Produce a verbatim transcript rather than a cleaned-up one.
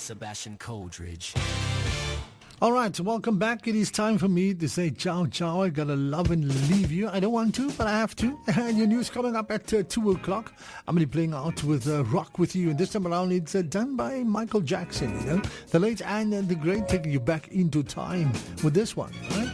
Sebastian Coldridge. All right, welcome back. It is time for me to say ciao, ciao. I gotta love and leave you. I don't want to, but I have to. And your news coming up at uh, two o'clock. I'm going to be playing out with uh, Rock With You. And this time around, it's uh, done by Michael Jackson, you know. The late and uh, the great, taking you back into time with this one, right?